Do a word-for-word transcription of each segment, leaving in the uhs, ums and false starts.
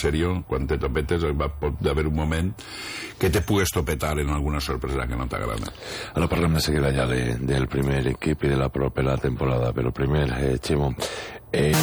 sèrio, quan te topetes va, pot haver un moment que te pugues topetar en alguna sorpresa que no t'agrada. Ara parlem de seguida ja de, del primer equip i de la propera temporada, però primer, eh, Ximo, eh,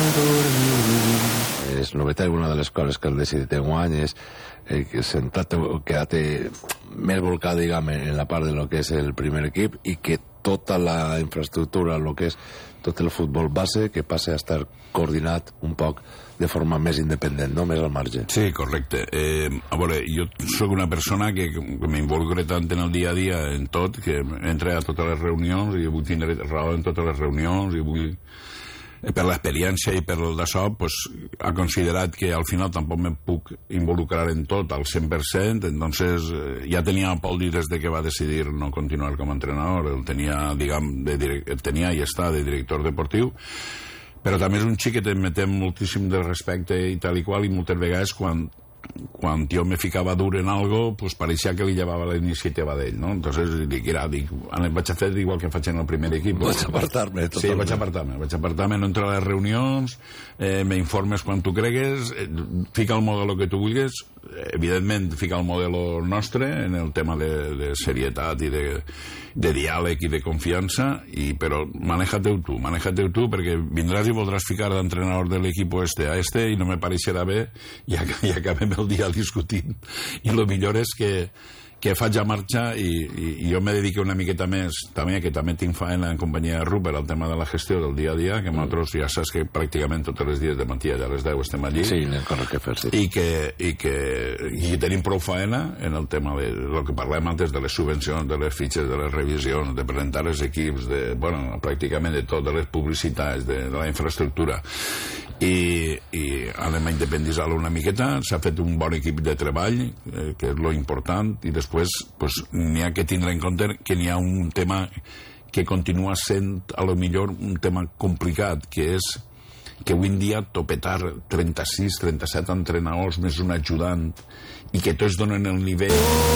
és novetat, una de les coses que has decidit enguany és eh, que sentat o quedar-te més volcat, diguem, en la part de lo que és el primer equip i que tota la infraestructura, lo que és tot el futbol base, que passa a estar coordinat un poc de forma més independent, no? Més al marge. Sí, correcte. Eh, a veure, jo sóc una persona que, que m'involucre tant en el dia a dia, en tot, que entra a totes les reunions i vull tindre raó en totes les reunions i vull... per l'experiència i per el d'això, pues, ha considerat que al final tampoc me puc involucrar en tot al cent per cent, entonces ja tenia Pol Di des de que va decidir no continuar com a entrenador, el tenia, diguem, de direct, el tenia i està de director deportiu, però també és un xic que te metem moltíssim de respecte i tal i qual, i moltes vegades quan quan jo me ficava dur en algo, pues pareixia que li llevava la iniciativa d'ell, no? Entonces dic, era, dic, vaig a fer igual que faig en el primer equip. Vaig apartar-me, totalment. Sí, vaig apartar-me, vaig apartar-me, no entrar a les reunions, eh, m'informes quan tu cregues, eh, fica el modelo que tu vulguis, evidentment fica el modelo nostre en el tema de, de serietat i de, de diàleg i de confiança, i, però maneja-te-ho tu, maneja-te-ho tu, perquè vindràs i voldràs ficar d'entrenador de l'equip este a este i no me pareixerà bé i, i acabem el dia discutint, i el millor és que que faig a marxa i, i, i jo me dedico una miqueta més també, que també tinc faena en companyia de Rupert al tema de la gestió del dia a dia, que nosaltres ja saps que pràcticament tots els dies de matí a les deu estem allí, sí, no que fer, sí. i que, i que i tenim prou faena en el tema de lo que parlem antes de les subvencions, de les fitxes, de les revisions, de presentar els equips, de, bueno, pràcticament de tot, de les publicitats, de, de la infraestructura, i, i anem a independitzar-lo una miqueta. S'ha fet un bon equip de treball, eh, que és lo important, i després pues, n'hi ha que tindre en compte que n'hi ha un tema que continua sent a lo millor un tema complicat, que és que avui en dia topetar trenta-sis trenta-set entrenadors més un ajudant i que tots donen el nivell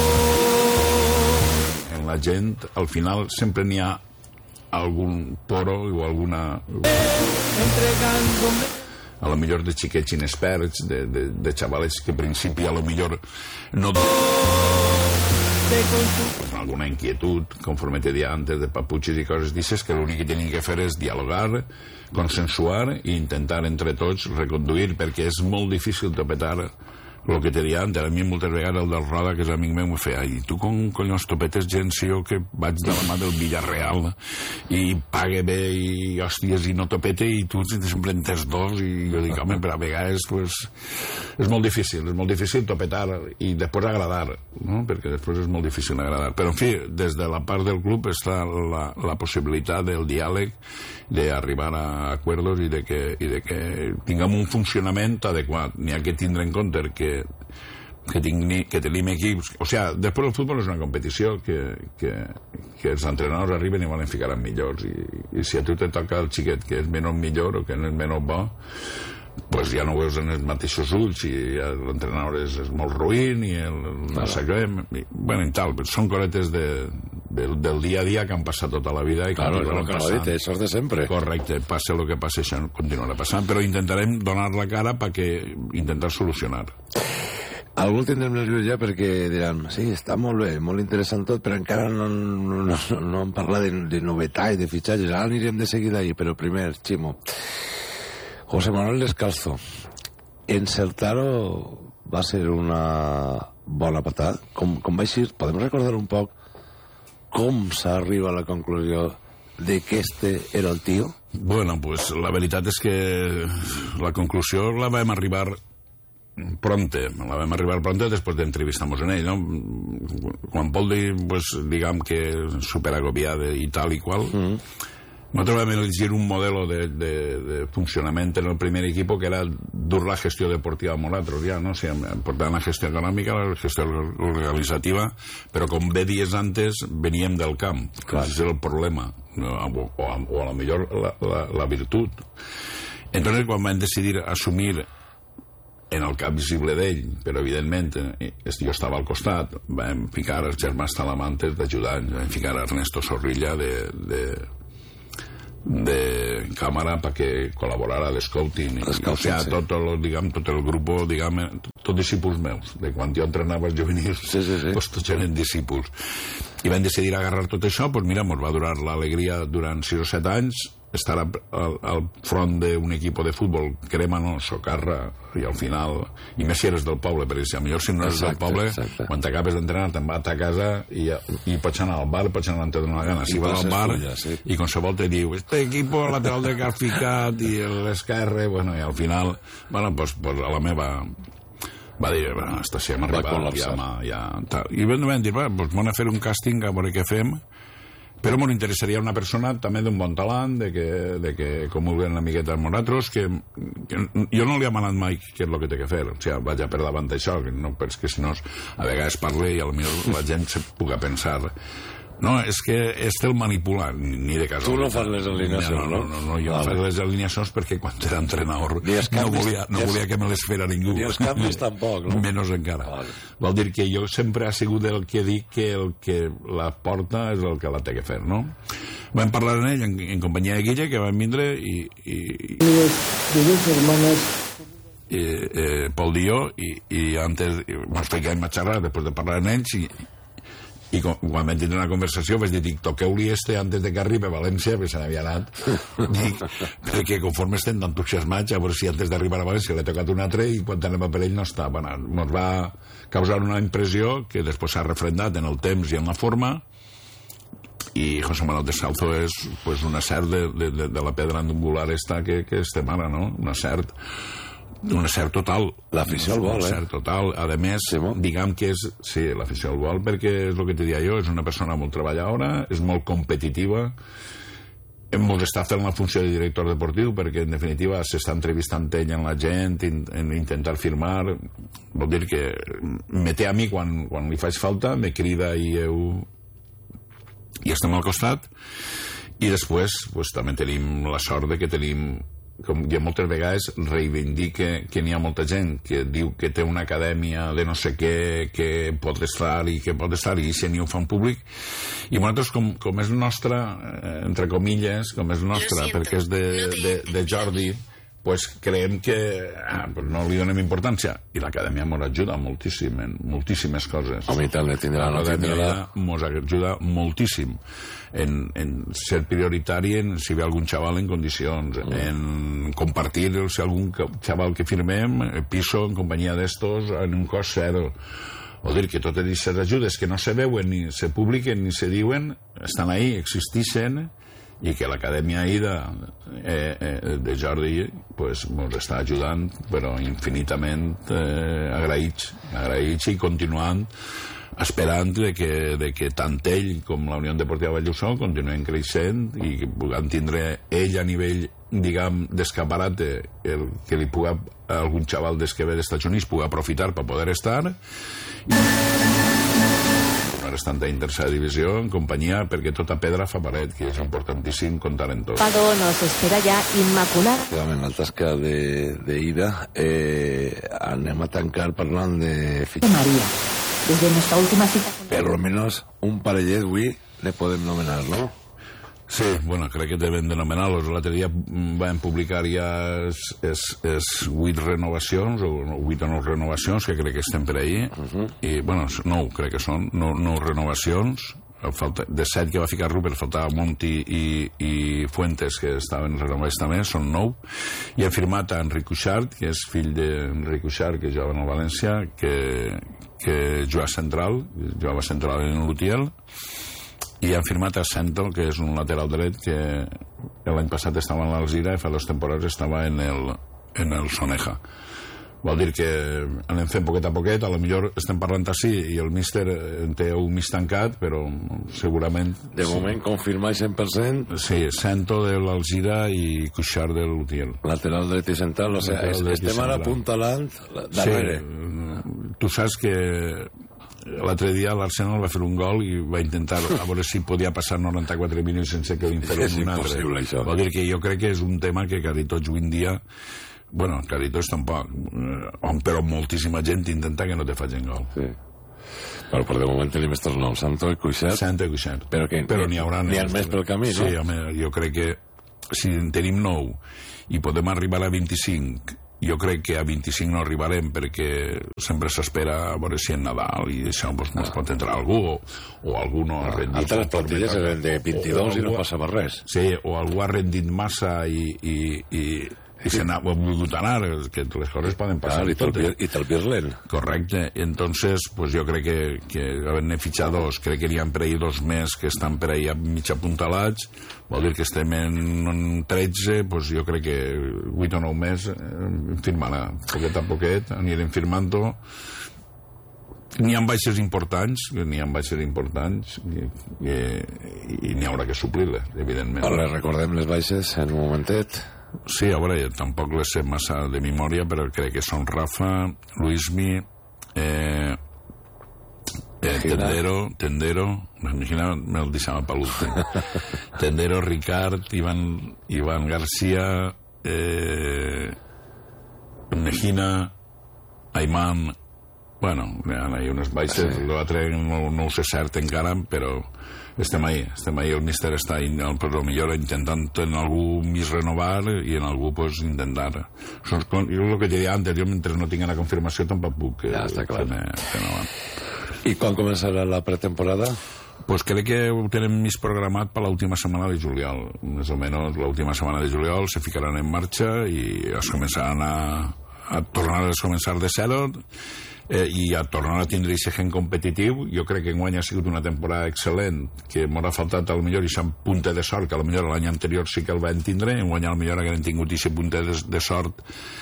en la gent, al final sempre n'hi ha algun poro o alguna a lo millor de xiquets inexperts, de, de, de xavalets que en principi a lo millor no pues alguna inquietud, conforme te dia antes, de paputxes i coses d'aixes, que l'únic que tenen que fer és dialogar, consensuar i intentar entre tots reconduir, perquè és molt difícil topetar el que te dia antes. A mi moltes vegades el del Roda, que és amic meu, me feia, i tu com collons topetes gent si jo que vaig de la mà del Villarreal i pague bé i hòsties i no topete i tu sempre en tens dos, i jo dic, home, però a vegades pues, és molt difícil, és molt difícil topetar i després agradar, no? Perquè després és molt difícil agradar, però en fi, des de la part del club està la, la possibilitat del diàleg, d'arribar a acords i de que, i de que tinguem un funcionament adequat. N'hi ha que tindre en compte que que, tingui, que tenim equips, o sea, després el futbol és una competició que, que, que els entrenadors arriben i volen ficar en millors, i, i si a tu te toca el xiquet que és menys millor o que no és menys bo, pues ja no ho veus en els mateixos ulls, i l'entrenador és, és molt ruïn i el, no sé què, i, bueno, i tal, són coretes de, de, del dia a dia que han passat tota la vida i claro, continuaran no, passant. Dit, això és de sempre. Correcte, passe el que passe, això continuarà passant, però intentarem donar la cara perquè intentar solucionar. Algú el tindrem nerviós ja perquè diran, sí, està molt bé, molt interessant tot, però encara no, no, no, no hem parlat de, de novetat i de fitxatges. Ara anirem de seguida ahí, però primer, Ximo, José Manuel Descalzo, encertar-ho va ser una bona patada. Com, com va així, podem recordar un poc com s'arriba a la conclusió de que este era el tio? Bueno, pues la veritat és que la conclusió la vam arribar pronte, la vam arribar pronte després d'entrevistar-nos en ell, no? Quan Pol Di, pues, diguem que superagobiat i tal i qual, mm. nosaltres vam elegir un modelo de, de, de funcionament en el primer equip que era dur la gestió deportiva amb nosaltres, ja, no? O sigui, portant la gestió econòmica, la gestió organitzativa, però com bé dies antes veníem del camp, que és el problema, o, o, o a lo millor la, la, la virtut. Entonces, quan vam decidir assumir en el cap visible d'ell, però evidentment jo estava al costat, vam ficar els germans Talamantes d'ajudants, vam ficar Ernesto Zorrilla de, de, de càmera perquè col·laborara a l'escouting. O sigui, tot el, diguem, tot el grup, diguem, tots discípuls meus. De quan jo entrenava els juvenils, sí, sí, sí. Pues tots eren discípuls. I vam decidir agarrar tot això, doncs mira, ens va durar l'alegria durant sis o set anys, estar al, al front d'un equip de futbol, crema-no, socarra, i al final, i més si eres del poble, perquè si millor si no eres exacte, del poble, exacte. Quan t'acabes d'entrenar te'n vas a casa i, i pots anar al bar, pots anar on te dona la gana. Si vas al bar fulla, sí. I qualsevol te diu, este equipo lateral de que has ficat i l'esquerre, bueno, i al final, bueno, pues, pues a la meva va dir, bueno, hasta si hem arribat, ja, ja, tal. I vam dir, va, pues anem a fer un càsting a veure què fem, però m'interessaria una persona també d'un bon talent, de que, de que comulguen una miqueta amb nosaltres, que, que jo no li he demanat mai què és el que té que fer, o sigui, vaig a per davant d'això, que no, perquè si no a vegades parle i potser la gent se puga pensar no, és que és el manipular, ni de casualitat. Tu no fas les alineacions, no? No, no, no, jo vale. Faig les alineacions perquè quan era entrenador no volia, no volia que me les fera ningú. Ni els canvis tampoc, no? Menys encara. Vale. Vol dir que jo sempre ha sigut el que dic que el que la porta és el que la té que fer, no? Vam parlar amb ell en, en companyia de Guille, que van vindre i... i, i de dos hermanes... Eh, eh, Pol i jo, i, i antes ens ficàvem a xerrar després de parlar amb ells i i quan vam tindre una conversació vaig dir, dic, toqueu-li este antes de que arribi a València, perquè se n'havia anat, dic, perquè conforme estem entusiasmats, a veure si antes d'arribar a València l'he tocat un altre i quan anem a per ell no està. Bueno, ens va causar una impressió que després s'ha refrendat en el temps i en la forma, i José Manuel de Salzo és pues, un acert de, de, de, de la pedra angular esta que, que estem ara, no? Un acert un cert total. L'afició al vol, eh? Un cert total. A més, sí, diguem que és... Sí, l'afició al vol, perquè és el que te dia jo, és una persona molt treballadora, és molt competitiva, ens està fent la funció de director deportiu, perquè, en definitiva, s'està entrevistant ell en la gent, in, en intentar firmar. Vol dir que me té a mi quan, quan li faig falta, me crida i eu... i estem al costat. I després, pues, també tenim la sort de que tenim... com jo moltes vegades reivindique que n'hi ha molta gent que diu que té una acadèmia de no sé què, que pot estar i que pot estar, i si n'hi ho fan públic, i nosaltres com, com és nostra, entre comilles, com és nostra, perquè és de, de, de Jordi, pues creiem que ah, pues no li donem importància, i l'acadèmia ens ajuda moltíssim en moltíssimes coses. Home, i tant, le tindrà, no tindrà. Ens ajuda moltíssim en, en ser prioritari en si ve algun xaval en condicions, mm. en compartir si algun xaval que firmem piso en companyia d'estos en un cost zero. Vol dir que totes aquestes ajudes que no se veuen ni se publiquen ni se diuen estan ahí, existeixen, i que l'acadèmia Aida eh, eh, de Jordi pues, ens està ajudant, però infinitament eh, agraïts, agraïts i continuant esperant de que, de que tant ell com la Unió Deportiva Valldosó continuen creixent i que puguem tindre ell a nivell, diguem, d'escaparate, el que li puga algun xaval des que ve dels Estats Units puga aprofitar per poder estar i tanta en tercera divisió en companyia, perquè tota pedra fa paret, que és importantíssim comptar en tot. Pado nos espera ja Immaculada. En la tasca de, de Ida eh, anem a tancar parlant de María, desde nuestra última cita. Per lo menos un parellet avui le podem nomenar, no? Sí, bueno, crec que devem denominar-los. L'altre dia vam publicar ja es, es, es vuit renovacions, o vuit o nou renovacions, que crec que estem per ahí, uh -huh. i, bueno, nou crec que són, nou, nou renovacions. Falta, de set que va ficar Rupert, faltava Monti i, i Fuentes, que estaven renovats també, són nou. I hem firmat a Enric Cuixart, que és fill d'Enric Cuixart, que jugava en el València, que, que jugava central, jugava central en l'Utiel, i han firmat a Sento, que és un lateral dret que l'any passat estava en l'Alzira i fa dues temporades estava en el, en el Soneja. Vol dir que anem fent poquet a poquet, a lo millor estem parlant així i el míster en té un mig tancat, però segurament... De moment sí. Confirma cent per cent? Sí, Sento de l'Alzira i Cuixart de l'Utiel. Lateral dret i central, o sigui, estem ara apuntalant darrere. Sí, tu saps que l'altre dia l'Arsenal va fer un gol i va intentar a veure si podia passar noranta-quatre minuts sense que l'inferés un altre. Això. Vol dir que jo crec que és un tema que quasi tots avui en dia, bueno, quasi tots tampoc, però moltíssima gent intenta que no te facin gol. Sí. Però per de moment tenim estos noms, Santo i Cuixart. Santo i Cuixart. Però, que, però n'hi haurà... N'hi ha més pel camí, no? Sí, home, jo crec que si en tenim nou i podem arribar a vint-i-cinc, jo crec que a vint-i-cinc no arribarem perquè sempre s'espera a veure si en Nadal i això doncs, no es pot entrar algú o, o algú no ha rendit. Altres plantilles eren de vint-i-dos i no passava res. Sí, o algú ha rendit massa i, i, i, i se n'ha volgut anar, que les coses poden passar. Clar, i te'l virlen. Correcte. Entonces, pues jo crec que, que havent-ne fitxat dos, crec que n'hi ha per ahí dos més que estan per ahí a mig apuntalats, vol dir que estem en tretze, pues jo crec que vuit o nou més firmarà. Poquet a poquet anirem firmant-ho. N'hi ha baixes importants, n'hi ha baixes importants i, i, i n'hi haurà que suplir-les, evidentment. Ara recordem les baixes en un momentet. Sí, a veure, tampoc les sé massa de memòria, però crec que són Rafa, Luismi, eh, eh, Tendero, Tendero, imagina, me'l deixava per l'últim. Tendero, Ricard, Ivan, Ivan García, eh, Mejina, Ayman, bueno, hi ha unes baixes, sí. L'altre no, no ho sé cert encara, però estem ahí, estem ahí, el míster està però millor intentant en algú més renovar i en algú pues, intentar jo el que deia antes, jo mentre no tinc la confirmació tampoc puc ja està clar. Fent, I quan començarà la pretemporada? Pues crec que ho tenem més programat per l'última setmana de juliol, més o menys l'última setmana de juliol se ficaran en marxa i es començaran a, a tornar a començar de zero eh, i a tornar a tindre aquest gen competitiu. Jo crec que enguany ha sigut una temporada excel·lent, que m'haurà faltat al millor aquest punte de sort, que al millor l'any anterior sí que el vam tindre, enguany al millor haguem tingut aquest punte de, de sort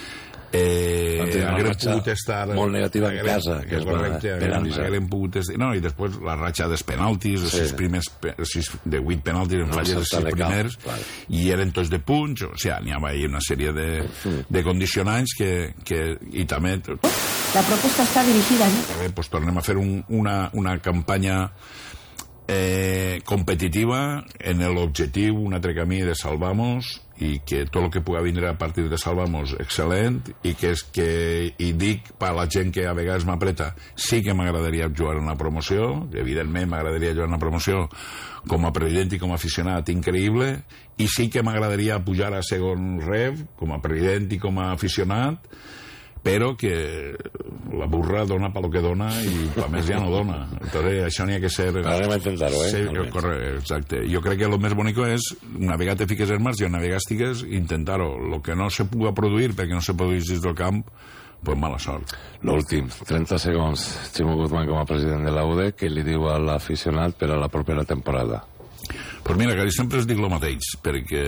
eh, haguem pogut estar molt negativa en casa, que és correcte, haguem pogut estar, no, i després la ratxa dels penaltis, els sí. sis primers sis, de vuit penaltis en falles dels sis primers clar. I eren tots de punts, o sigui, n'hi havia una sèrie de, de condicionants que, que i també la propuesta está dirigida, ¿no? Bé, pues tornem a fer un, una, una campanya eh, competitiva en l'objectiu, un altre camí de Salvamos, i que tot el que pugui vindre a partir de Salvamos excel·lent, i que és que i dic per a la gent que a vegades m'apreta, sí que m'agradaria jugar en la promoció, evidentment m'agradaria jugar en la promoció com a president i com a aficionat increïble, i sí que m'agradaria pujar a segon rev com a president i com a aficionat, però que la burra dona pel que dona i per més ja no dona. Entonces, això n'hi ha que ser... Anem a intentar-ho, eh? Ser, correcte, exacte. Jo crec que el més bonic és, una vegada te fiques en marxa, una vegada estigues, intentar-ho. El que no se pugui produir, perquè no se produeix des del camp, pues mala sort. L'últim, trenta segons. Ximo Guzmán com a president de la U D, què li diu a l'aficionat per a la propera temporada? Pues mira, que sempre es dic el mateix, perquè...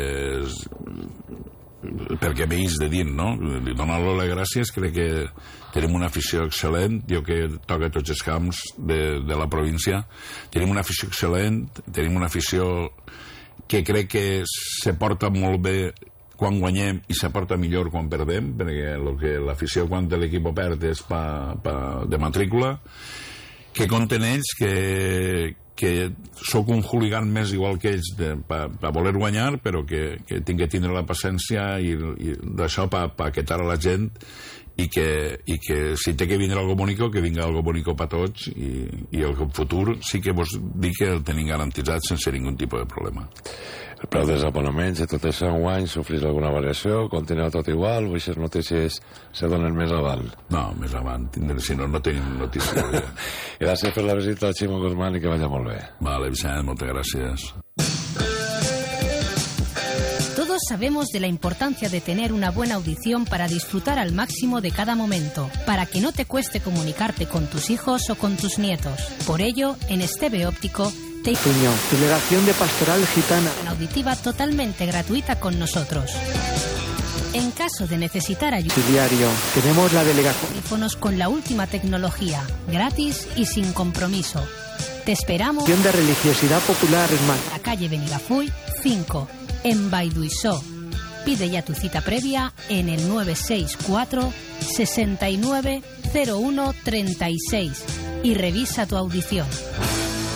perquè m'he de dir, no? Donar-lo les gràcies, crec que tenim una afició excel·lent, jo que toca tots els camps de, de la província, tenim una afició excel·lent, tenim una afició que crec que se porta molt bé quan guanyem i se porta millor quan perdem, perquè lo que l'afició quan l'equip perd és pa, pa de matrícula, que compten ells que que sóc un hooligan més igual que ells per voler guanyar, però que, que tinc que tindre la paciència i, i d'això per pa aquietar a la gent i que, i que si té que vindre algo bonico, que vinga algo bonico per tots i, i el futur sí que vos dic que el tenim garantitzat sense ningun tipus de problema. El preu dels abonaments i tot això enguany sofrís alguna variació? Continua tot igual? O aquestes notícies se donen més avant? No, més avant. Si no, no tenim notícies. Gràcies per la visita al Ximo Guzmán i que vaya molt bé. Vale, Vicent, moltes gràcies. Todos sabemos de la importancia de tener una buena audición para disfrutar al máximo de cada momento, para que no te cueste comunicarte con tus hijos o con tus nietos. Por ello, en Esteve Óptico, te... Delegación de Pastoral Gitana. Auditiva totalmente gratuita con nosotros. En caso de necesitar ayuda... Diario, tenemos la delegación... Teléfonos con la última tecnología, gratis y sin compromiso. Te esperamos... de religiosidad popular, hermano. La calle Benigafuy, cinco, en Baiduisó. Pide ya tu cita previa en el nueve seis cuatro, sesenta y nueve, cero uno, treinta y seis y revisa tu audición.